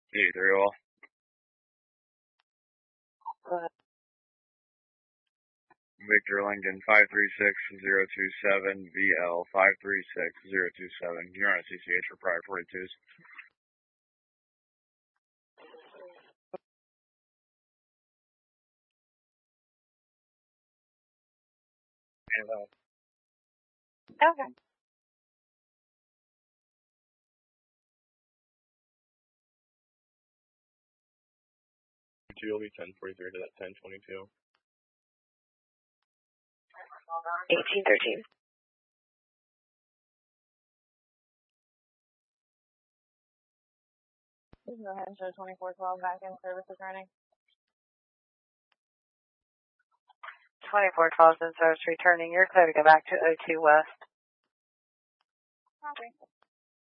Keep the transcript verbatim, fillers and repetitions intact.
eight three all. Victor Lincoln five three six zero two seven V L five three six zero two seven. You're on a C C H for prior forty-twos. Okay. Two will be ten forty-three to that ten twenty-two. eighteen thirteen. Please go ahead and show twenty-four twelve back in service returning. twenty-four twelve in service returning. You're clear to go back to O two West. Okay.